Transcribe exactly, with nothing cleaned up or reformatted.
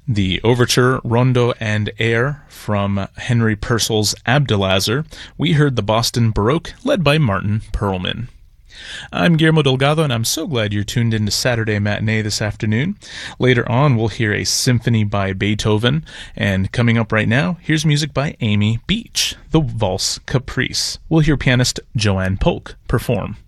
The overture, rondo, and air from Henry Purcell's Abdelazar. We heard the Boston Baroque, led by Martin Perlman. I'm Guillermo Delgado, and I'm so glad you're tuned into Saturday Matinee this afternoon. Later on, we'll hear a symphony by Beethoven, and coming up right now, here's music by Amy Beach, the Valse Caprice. We'll hear pianist Joanne Polk perform.